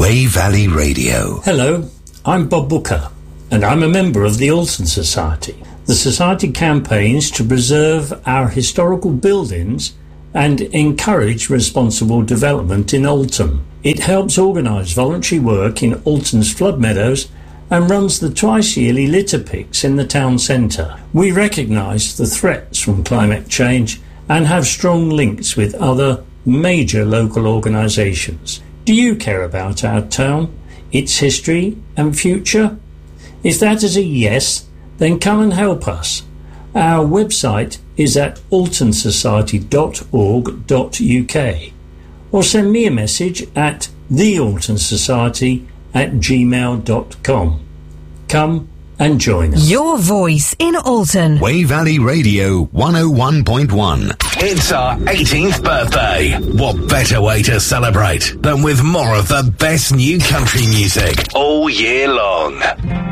Wey Valley Radio. Hello, I'm Bob Booker, and I'm a member of the Alton Society. The Society campaigns to preserve our historical buildings and encourage responsible development in Alton. It helps organise voluntary work in Alton's flood meadows and runs the twice-yearly litter picks in the town centre. We recognise the threats from climate change and have strong links with other major local organisations. Do you care about our town, its history and future? If that is a yes, then come and help us. Our website is at altonsociety.org.uk or send me a message at thealtonsociety@gmail.com. Come and join us. Your voice in Alton. Wey Valley Radio 101.1. It's our 18th birthday. What better way to celebrate than with more of the best new country music all year long?